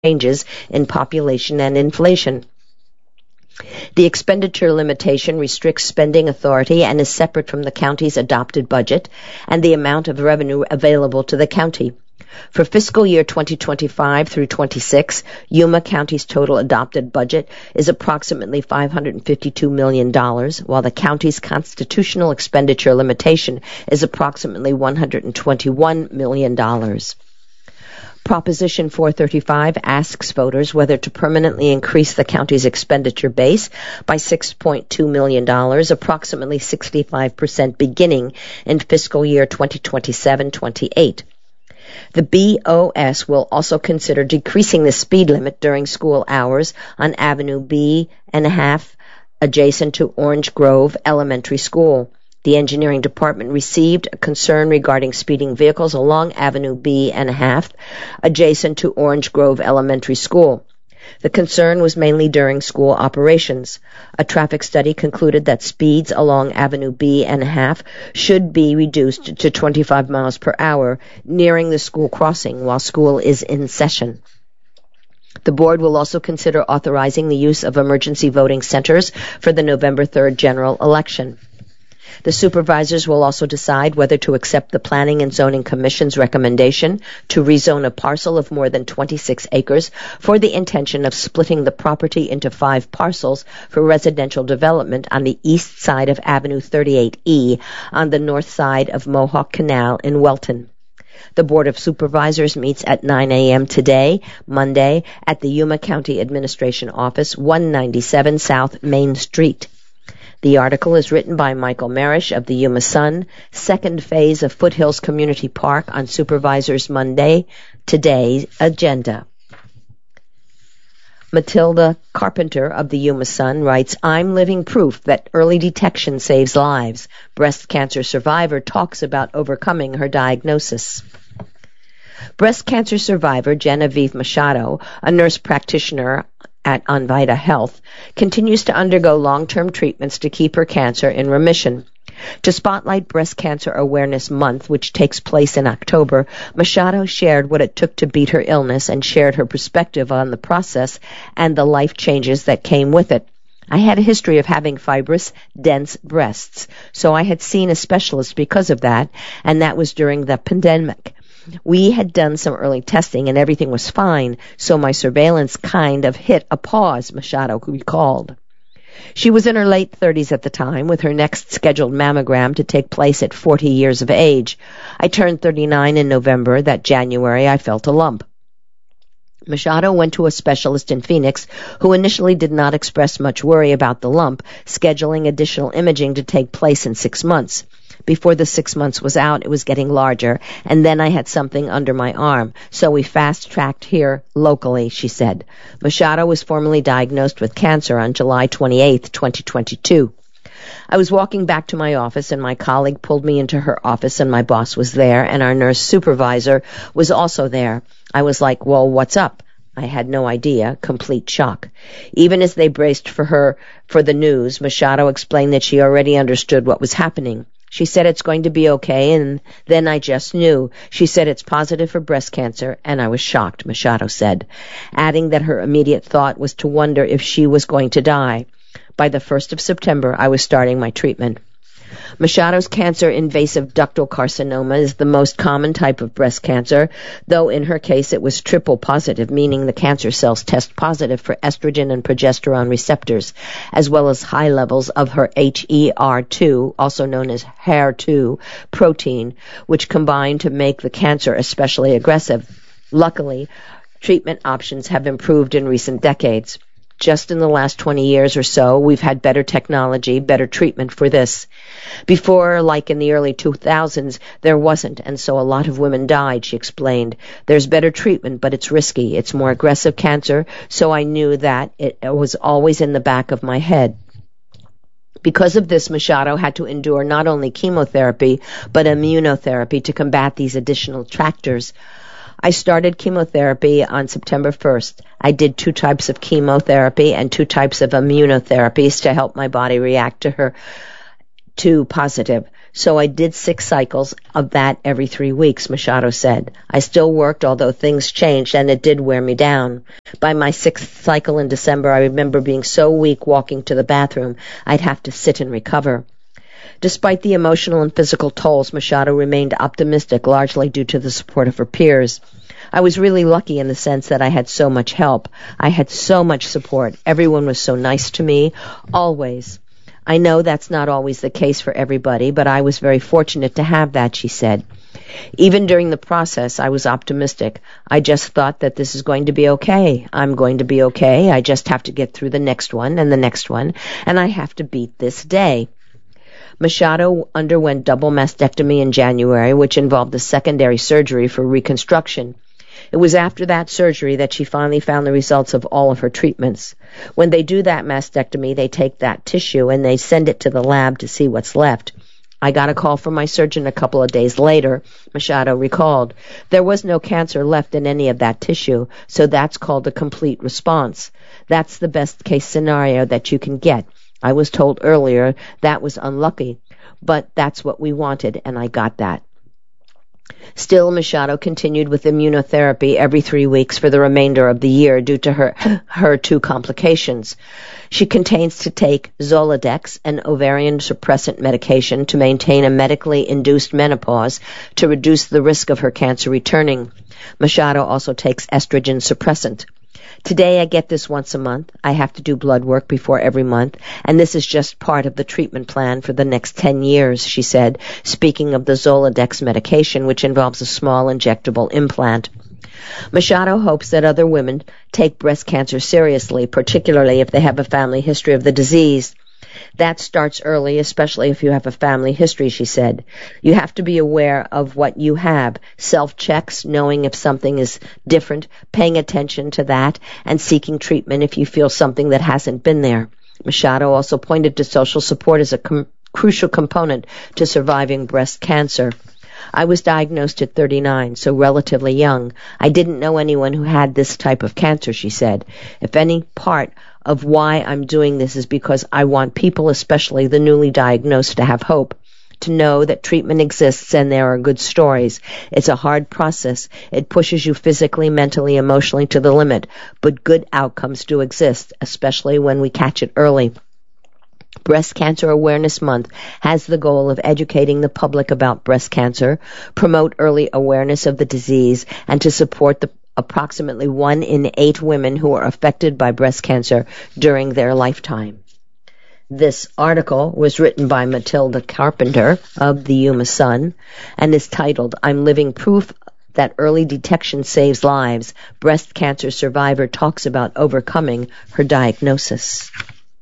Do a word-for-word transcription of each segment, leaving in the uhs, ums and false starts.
changes in population and inflation. The expenditure limitation restricts spending authority and is separate from the county's adopted budget and the amount of revenue available to the county. For fiscal year twenty twenty-five through twenty-six, Yuma County's total adopted budget is approximately five hundred fifty-two million dollars, while the county's constitutional expenditure limitation is approximately one hundred twenty-one million dollars. Proposition four thirty-five asks voters whether to permanently increase the county's expenditure base by six point two million dollars, approximately sixty-five percent beginning in fiscal year twenty twenty-seven twenty-eight. The B O S will also consider decreasing the speed limit during school hours on Avenue B and a half adjacent to Orange Grove Elementary School. The engineering department received a concern regarding speeding vehicles along Avenue B and a half adjacent to Orange Grove Elementary School. The concern was mainly during school operations. A traffic study concluded that speeds along Avenue B and a half should be reduced to twenty-five miles per hour nearing the school crossing while school is in session. The board will also consider authorizing the use of emergency voting centers for the November third general election. The supervisors will also decide whether to accept the Planning and Zoning Commission's recommendation to rezone a parcel of more than twenty-six acres for the intention of splitting the property into five parcels for residential development on the east side of Avenue thirty-eight E on the north side of Mohawk Canal in Welton. The Board of Supervisors meets at nine a.m. today, Monday, at the Yuma County Administration Office, one ninety-seven South Main Street. The article is written by Michael Marish of the Yuma Sun, second phase of Foothills Community Park on Supervisors Monday, today's agenda. Matilda Carpenter of the Yuma Sun writes, I'm living proof that early detection saves lives. Breast cancer survivor talks about overcoming her diagnosis. Breast cancer survivor Genevieve Machado, a nurse practitioner at Onvita Health, continues to undergo long-term treatments to keep her cancer in remission. To spotlight Breast Cancer Awareness Month, which takes place in October, Machado shared what it took to beat her illness and shared her perspective on the process and the life changes that came with it. I had a history of having fibrous, dense breasts, so I had seen a specialist because of that, and that was during the pandemic. We had done some early testing and everything was fine, so my surveillance kind of hit a pause, Machado recalled. She was in her late thirties at the time, with her next scheduled mammogram to take place at forty years of age. I turned thirty-nine in November. That January, I felt a lump. Machado went to a specialist in Phoenix who initially did not express much worry about the lump, scheduling additional imaging to take place in six months. Before the six months was out, it was getting larger, and then I had something under my arm, so we fast-tracked here locally, she said. Machado was formally diagnosed with cancer on July twenty-eighth, twenty twenty-two. I was walking back to my office, and my colleague pulled me into her office, and my boss was there, and our nurse supervisor was also there. I was like, well, what's up? I had no idea, complete shock. Even as they braced for her for the news, Machado explained that she already understood what was happening. She said it's going to be okay, and then I just knew. She said it's positive for breast cancer, and I was shocked, Machado said, adding that her immediate thought was to wonder if she was going to die. By the first of September, I was starting my treatment. Machado's cancer invasive ductal carcinoma is the most common type of breast cancer, though in her case it was triple positive, meaning the cancer cells test positive for estrogen and progesterone receptors, as well as high levels of her H E R two, also known as H E R two, protein, which combine to make the cancer especially aggressive. Luckily, treatment options have improved in recent decades. Just in the last twenty years or so, we've had better technology, better treatment for this. Before, like in the early two thousands, there wasn't, and so a lot of women died, she explained. There's better treatment, but it's risky. It's more aggressive cancer, so I knew that. It was always in the back of my head. Because of this, Machado had to endure not only chemotherapy, but immunotherapy to combat these additional factors. I started chemotherapy on September first. I did two types of chemotherapy and two types of immunotherapies to help my body react to her to positive. So I did six cycles of that every three weeks, Machado said. I still worked, although things changed, and it did wear me down. By my sixth cycle in December, I remember being so weak walking to the bathroom, I'd have to sit and recover. Despite the emotional and physical tolls, Machado remained optimistic, largely due to the support of her peers. I was really lucky in the sense that I had so much help. I had so much support. Everyone was so nice to me, always. I know that's not always the case for everybody, but I was very fortunate to have that, she said. Even during the process, I was optimistic. I just thought that this is going to be okay. I'm going to be okay. I just have to get through the next one and the next one, and I have to beat this day. Machado underwent double mastectomy in January, which involved a secondary surgery for reconstruction. It was after that surgery that she finally found the results of all of her treatments. When they do that mastectomy, they take that tissue and they send it to the lab to see what's left. I got a call from my surgeon a couple of days later, Machado recalled. There was no cancer left in any of that tissue, so that's called a complete response. That's the best case scenario that you can get. I was told earlier that was unlucky, but that's what we wanted, and I got that. Still, Machado continued with immunotherapy every three weeks for the remainder of the year due to her, her two complications. She continues to take Zoladex, an ovarian suppressant medication, to maintain a medically induced menopause to reduce the risk of her cancer returning. Machado also takes estrogen suppressant. Today I get this once a month. I have to do blood work before every month, and this is just part of the treatment plan for the next ten years, she said, speaking of the Zoladex medication, which involves a small injectable implant. Machado hopes that other women take breast cancer seriously, particularly if they have a family history of the disease. That starts early, especially if you have a family history, she said. You have to be aware of what you have, self-checks, knowing if something is different, paying attention to that, and seeking treatment if you feel something that hasn't been there. Machado also pointed to social support as a com- crucial component to surviving breast cancer. I was diagnosed at thirty-nine, so relatively young. I didn't know anyone who had this type of cancer, she said. If any part of why I'm doing this is because I want people, especially the newly diagnosed, to have hope, to know that treatment exists and there are good stories. It's a hard process. It pushes you physically, mentally, emotionally to the limit, but good outcomes do exist, especially when we catch it early. Breast Cancer Awareness Month has the goal of educating the public about breast cancer, promote early awareness of the disease, and to support the approximately one in eight women who are affected by breast cancer during their lifetime. This article was written by Matilda Carpenter of the Yuma Sun and is titled, I'm Living Proof That Early Detection Saves Lives. Breast Cancer Survivor Talks About Overcoming Her Diagnosis.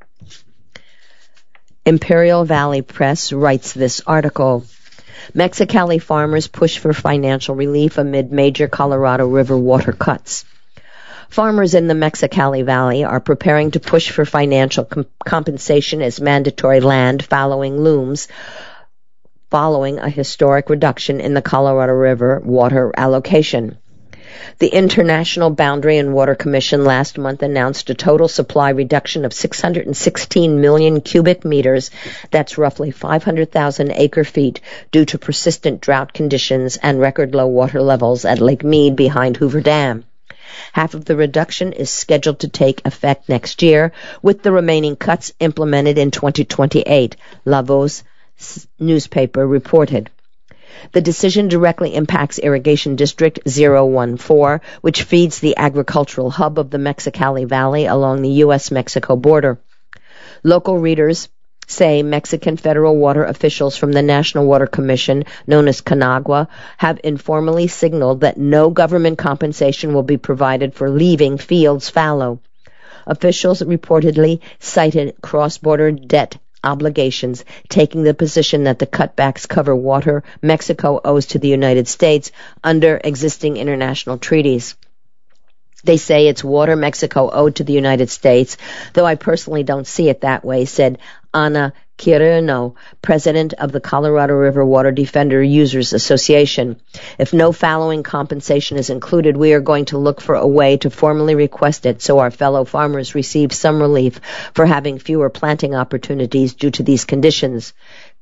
Imperial Valley Press writes this article. Mexicali farmers push for financial relief amid major Colorado River water cuts. Farmers in the Mexicali Valley are preparing to push for financial com- compensation as mandatory land fallowing looms following a historic reduction in the Colorado River water allocation. The International Boundary and Water Commission last month announced a total supply reduction of six hundred sixteen million cubic meters, that's roughly five hundred thousand acre feet, due to persistent drought conditions and record low water levels at Lake Mead behind Hoover Dam. Half of the reduction is scheduled to take effect next year, with the remaining cuts implemented in twenty twenty-eight, La Voz newspaper reported. The decision directly impacts Irrigation District zero one four, which feeds the agricultural hub of the Mexicali Valley along the U S Mexico border. Local readers say Mexican federal water officials from the National Water Commission, known as CONAGUA, have informally signaled that no government compensation will be provided for leaving fields fallow. Officials reportedly cited cross-border debt obligations, taking the position that the cutbacks cover water Mexico owes to the United States under existing international treaties. They say it's water Mexico owed to the United States, though I personally don't see it that way, said Ana Quirino, president of the Colorado River Water Defender Users Association. If no fallowing compensation is included, we are going to look for a way to formally request it so our fellow farmers receive some relief for having fewer planting opportunities due to these conditions.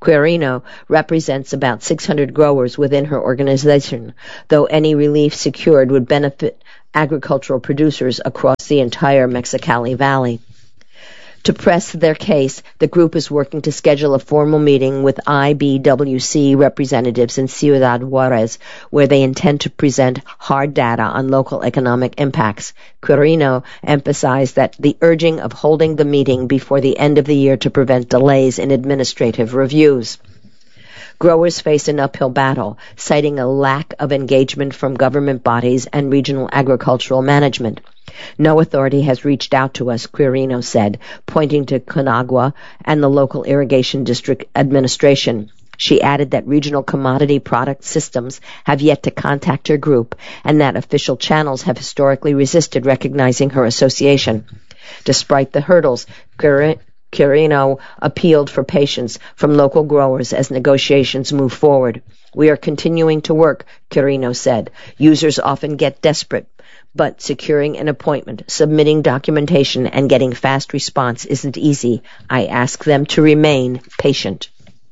Quirino represents about six hundred growers within her organization, though any relief secured would benefit agricultural producers across the entire Mexicali Valley. To press their case, the group is working to schedule a formal meeting with I B W C representatives in Ciudad Juarez, where they intend to present hard data on local economic impacts. Quirino emphasized that the urging of holding the meeting before the end of the year to prevent delays in administrative reviews. Growers face an uphill battle, citing a lack of engagement from government bodies and regional agricultural management. No authority has reached out to us, Quirino said, pointing to Conagua and the local irrigation district administration. She added that regional commodity product systems have yet to contact her group and that official channels have historically resisted recognizing her association. Despite the hurdles, Quirino appealed for patience from local growers as negotiations move forward. We are continuing to work, Quirino said. Users often get desperate, but securing an appointment, submitting documentation, and getting fast response isn't easy. I ask them to remain patient.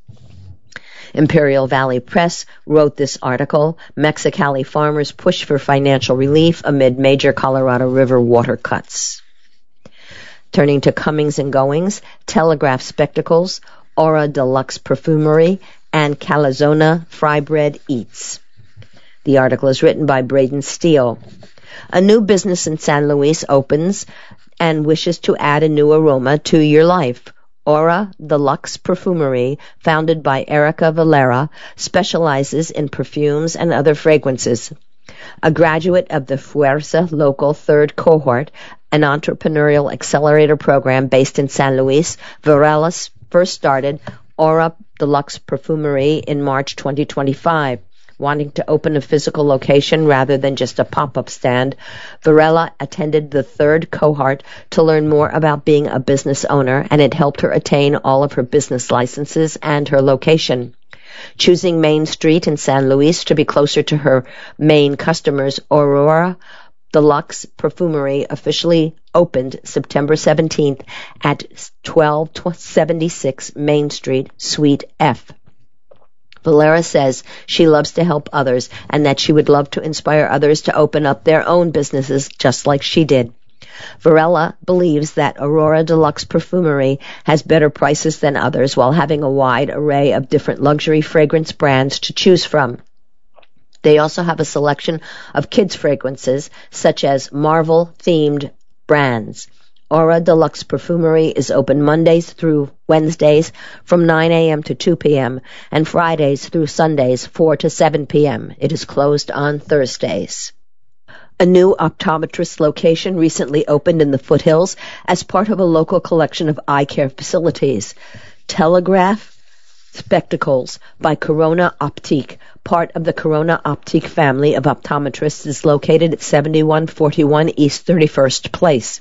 Imperial Valley Press wrote this article, Mexicali farmers push for financial relief amid major Colorado River water cuts. Turning to comings and goings, Telegraph Spectacles, Aura Deluxe Perfumery, and Calzona Fry Bread Eats. The article is written by Braden Steele. A new business in San Luis opens and wishes to add a new aroma to your life. Aura Deluxe Perfumery, founded by Erica Valera, specializes in perfumes and other fragrances. A graduate of the Fuerza Local Third Cohort, an entrepreneurial accelerator program based in San Luis, Varela first started Aura Deluxe Perfumery in March twenty twenty-five. Wanting to open a physical location rather than just a pop-up stand, Varela attended the third cohort to learn more about being a business owner, and it helped her attain all of her business licenses and her location. Choosing Main Street in San Luis to be closer to her main customers, Aurora Deluxe Perfumery officially opened September seventeenth at twelve seventy-six Main Street, Suite F. Valera says she loves to help others and that she would love to inspire others to open up their own businesses just like she did. Varela believes that Aurora Deluxe Perfumery has better prices than others while having a wide array of different luxury fragrance brands to choose from. They also have a selection of kids' fragrances, such as Marvel-themed brands. Aura Deluxe Perfumery is open Mondays through Wednesdays from nine a.m. to two p.m. and Fridays through Sundays four to seven p.m. It is closed on Thursdays. A new optometrist location recently opened in the foothills as part of a local collection of eye care facilities. Telegraph Spectacles by Corona Optique, part of the Corona Optique family of optometrists, is located at seventy-one forty-one East thirty-first Place.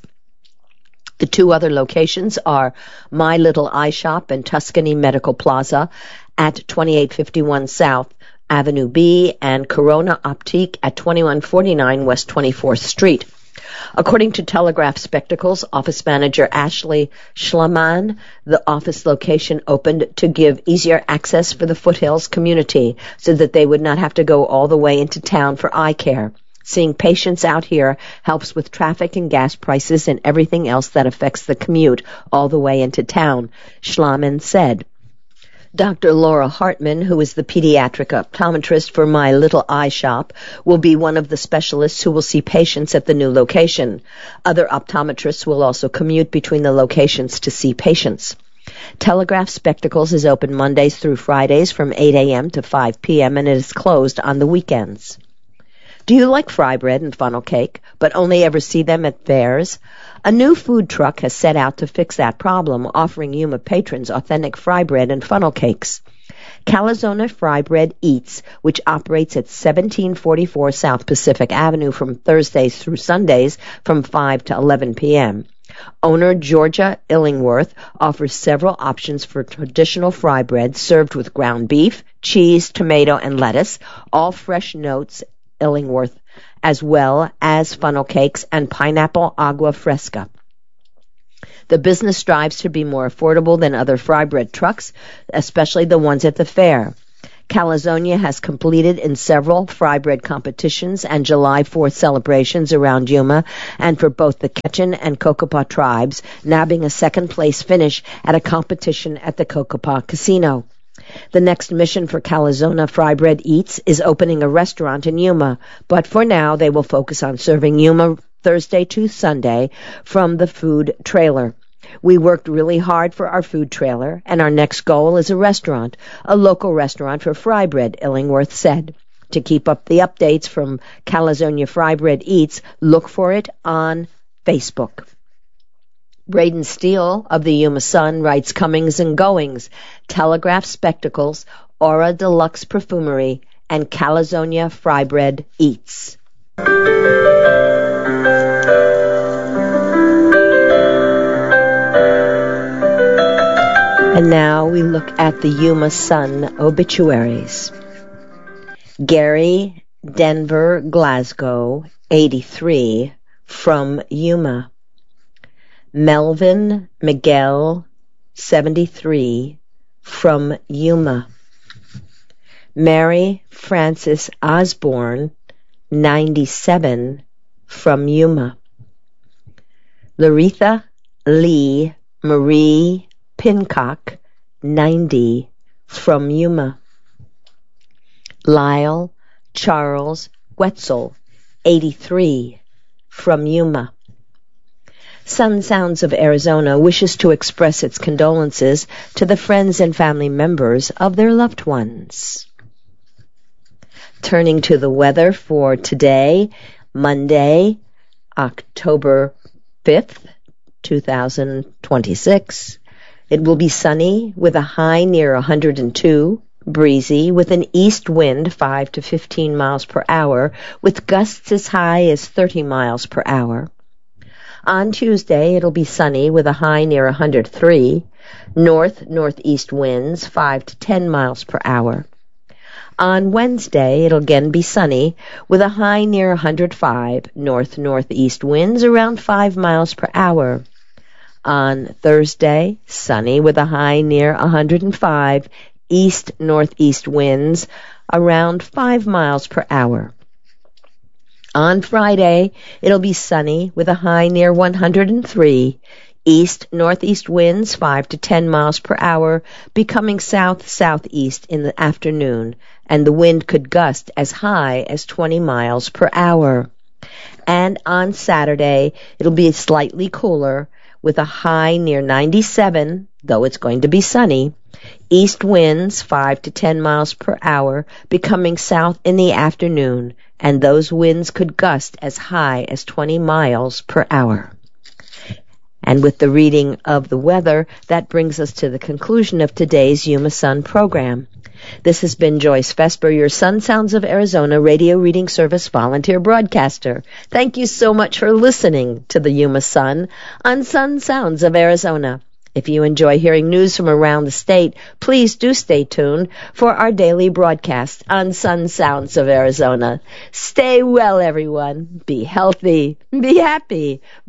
The two other locations are My Little Eye Shop and Tuscany Medical Plaza at twenty-eight fifty-one South Avenue B and Corona Optique at twenty-one forty-nine West twenty-fourth Street. According to Telegraph Spectacles office manager Ashley Schlaman, the office location opened to give easier access for the Foothills community so that they would not have to go all the way into town for eye care. Seeing patients out here helps with traffic and gas prices and everything else that affects the commute all the way into town, Schlaman said. Doctor Laura Hartman, who is the pediatric optometrist for My Little Eye Shop, will be one of the specialists who will see patients at the new location. Other optometrists will also commute between the locations to see patients. Telegraph Spectacles is open Mondays through Fridays from eight a.m. to five p.m. and it is closed on the weekends. Do you like fry bread and funnel cake, but only ever see them at fairs? A new food truck has set out to fix that problem, offering Yuma patrons authentic fry bread and funnel cakes. Calzona Fry Bread Eats, which operates at seventeen forty-four South Pacific Avenue from Thursdays through Sundays from five to eleven p.m. Owner Georgia Illingworth offers several options for traditional fry bread served with ground beef, cheese, tomato, and lettuce, all fresh notes Illingworth, as well as funnel cakes and pineapple agua fresca. The business strives to be more affordable than other fry bread trucks, especially the ones at the fair. Calizonia has completed in several fry bread competitions and July fourth celebrations around Yuma, and for both the Quechan and Cocopah tribes, nabbing a second-place finish at a competition at the Cocopah Casino. The next mission for Calizonia Fry Bread Eats is opening a restaurant in Yuma, but for now they will focus on serving Yuma Thursday to Sunday from the food trailer. We worked really hard for our food trailer, and our next goal is a restaurant, a local restaurant for fry bread, Illingworth said. To keep up the updates from Calizonia Fry Bread Eats, look for it on Facebook. Braden Steele of the Yuma Sun writes comings and goings, Telegraph Spectacles, Aura Deluxe Perfumery, and Calizonia Fry Bread Eats. And now we look at the Yuma Sun obituaries. Gary Denver Glasgow, eighty-three, from Yuma. Melvin Miguel, seventy-three, from Yuma. Mary Frances Osborne, ninety-seven, from Yuma. Laretha Lee Marie Pincock, ninety, from Yuma. Lyle Charles Wetzel, eighty-three, from Yuma. Sun Sounds of Arizona wishes to express its condolences to the friends and family members of their loved ones. Turning to the weather for today, Monday, October fifth, two thousand twenty-six. It will be sunny with a high near one hundred two, breezy with an east wind five to fifteen miles per hour, with gusts as high as thirty miles per hour. On Tuesday, it'll be sunny with a high near one hundred three, north-northeast winds five to ten miles per hour. On Wednesday, it'll again be sunny with a high near one hundred five, north-northeast winds around five miles per hour. On Thursday, sunny with a high near one hundred five, east-northeast winds around five miles per hour. On Friday, it'll be sunny with a high near one hundred three, east-northeast winds five to ten miles per hour, becoming south-southeast in the afternoon, and the wind could gust as high as twenty miles per hour. And on Saturday, it'll be slightly cooler, with a high near ninety-seven, though it's going to be sunny, east winds five to ten miles per hour, becoming south in the afternoon, and those winds could gust as high as twenty miles per hour. And with the reading of the weather, that brings us to the conclusion of today's Yuma Sun program. This has been Joyce Vesper, your Sun Sounds of Arizona radio reading service volunteer broadcaster. Thank you so much for listening to the Yuma Sun on Sun Sounds of Arizona. If you enjoy hearing news from around the state, please do stay tuned for our daily broadcast on Sun Sounds of Arizona. Stay well, everyone. Be healthy. Be happy.